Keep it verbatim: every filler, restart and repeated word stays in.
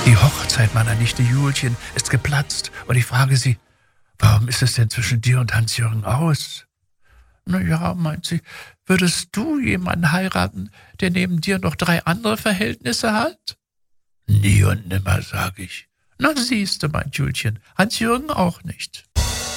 Die Hochzeit meiner Nichte Julchen ist geplatzt und ich frage sie, warum ist es denn zwischen dir und Hans-Jürgen aus? Na ja, meint sie, würdest du jemanden heiraten, der neben dir noch drei andere Verhältnisse hat? Nie und nimmer, sag ich. Na siehste, meint Julchen, Hans-Jürgen auch nicht.